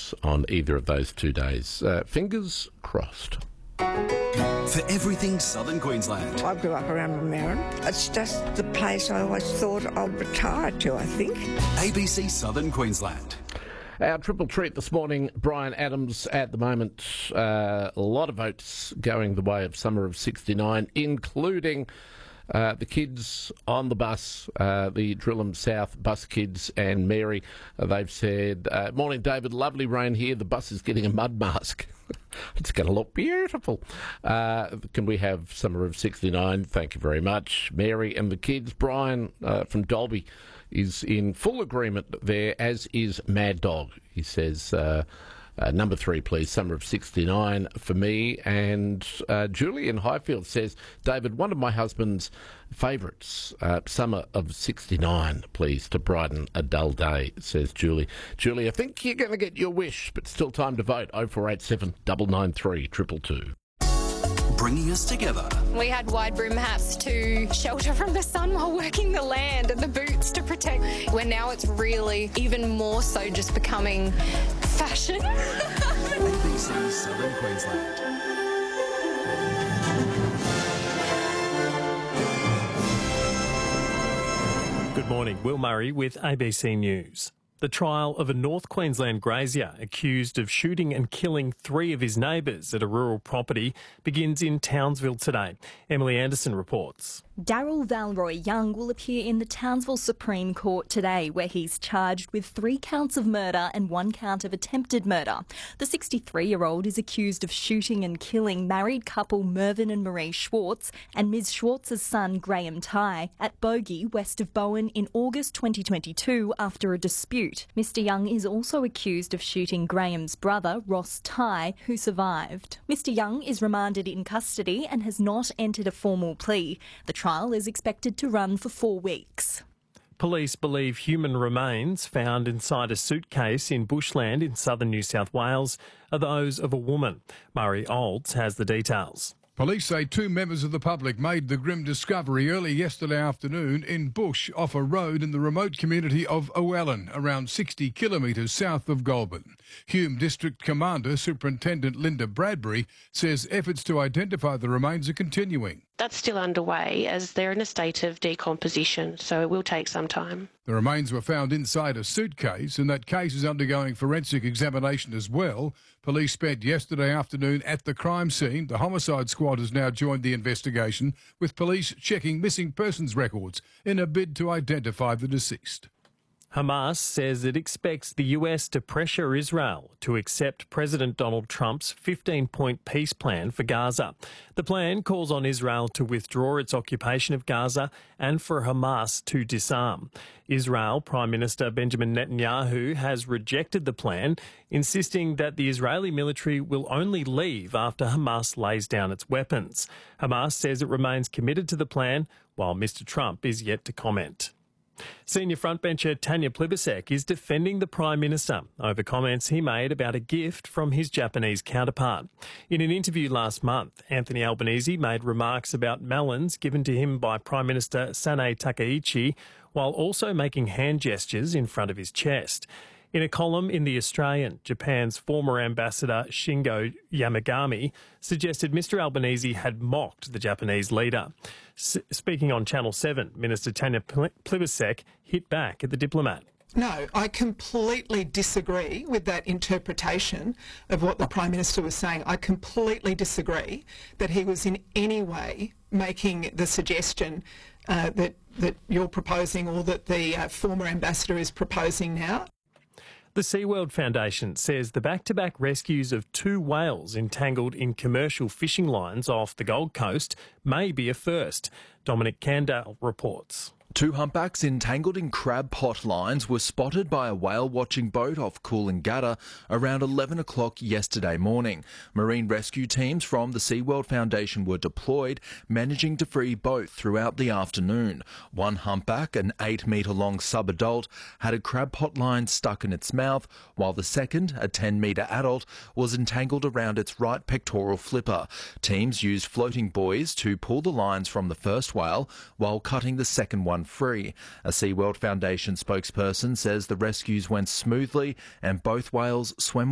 winds on either of those 2 days. Fingers crossed. For everything Southern Queensland. I grew up around Merrin. It's just the place I always thought I'd retire to, I think. ABC Southern Queensland. Our triple treat this morning, Bryan Adams, at the moment, a lot of votes going the way of Summer of 69, including the kids on the bus, the Drillam South bus kids and Mary. They've said, morning David, lovely rain here, the bus is getting a mud mask. It's going to look beautiful. Can we have Summer of 69? Thank you very much. Mary and the kids. Brian from Dalby is in full agreement there, as is Mad Dog. He says, number 3, please, Summer of 69 for me. And Julie in Highfield says, David, one of my husband's favourites, Summer of 69, please, to brighten a dull day, says Julie. Julie, I think you're going to get your wish, but still time to vote. 0487 993 222. Bringing us together. We had wide brim hats to shelter from the sun while working the land and the boots to protect. Where now it's really even more so just becoming fashion. ABC Southern Queensland. Good morning, Will Murray with ABC News. The trial of a North Queensland grazier accused of shooting and killing 3 of his neighbours at a rural property begins in Townsville today. Emily Anderson reports. Daryl Valroy Young will appear in the Townsville Supreme Court today, where he's charged with 3 counts of murder and 1 count of attempted murder. The 63-year-old is accused of shooting and killing married couple Mervyn and Marie Schwartz and Ms Schwartz's son Graham Tighe at Bogey, west of Bowen, in August 2022 after a dispute. Mr Young is also accused of shooting Graham's brother, Ross Tighe, who survived. Mr Young is remanded in custody and has not entered a formal plea. The trial is expected to run for 4 weeks. Police believe human remains found inside a suitcase in bushland in southern New South Wales are those of a woman. Murray Olds has the details. Police say 2 members of the public made the grim discovery early yesterday afternoon in bush off a road in the remote community of Owellen, around 60 kilometres south of Goulburn. Hume District Commander Superintendent Linda Bradbury says efforts to identify the remains are continuing. That's still underway as they're in a state of decomposition, so it will take some time. The remains were found inside a suitcase, and that case is undergoing forensic examination as well. Police spent yesterday afternoon at the crime scene. The homicide squad has now joined the investigation, with police checking missing persons records in a bid to identify the deceased. Hamas says it expects the US to pressure Israel to accept President Donald Trump's 15-point peace plan for Gaza. The plan calls on Israel to withdraw its occupation of Gaza and for Hamas to disarm. Israel Prime Minister Benjamin Netanyahu has rejected the plan, insisting that the Israeli military will only leave after Hamas lays down its weapons. Hamas says it remains committed to the plan, while Mr Trump is yet to comment. Senior frontbencher Tanya Plibersek is defending the Prime Minister over comments he made about a gift from his Japanese counterpart. In an interview last month, Anthony Albanese made remarks about melons given to him by Prime Minister Sanae Takaichi, while also making hand gestures in front of his chest. In a column in The Australian, Japan's former ambassador Shingo Yamagami suggested Mr Albanese had mocked the Japanese leader. Speaking on Channel 7, Minister Tanya Plibersek hit back at the diplomat. No, I completely disagree with that interpretation of what the Prime Minister was saying. I completely disagree that he was in any way making the suggestion that you're proposing or that the former ambassador is proposing now. The SeaWorld Foundation says the back-to-back rescues of 2 whales entangled in commercial fishing lines off the Gold Coast may be a first. Dominic Candale reports. 2 humpbacks entangled in crab pot lines were spotted by a whale-watching boat off Coolangatta around 11 o'clock yesterday morning. Marine rescue teams from the SeaWorld Foundation were deployed, managing to free both throughout the afternoon. One humpback, an 8-metre-long subadult, had a crab pot line stuck in its mouth, while the second, a 10-metre adult, was entangled around its right pectoral flipper. Teams used floating buoys to pull the lines from the first whale while cutting the second one free. A SeaWorld Foundation spokesperson says the rescues went smoothly and both whales swam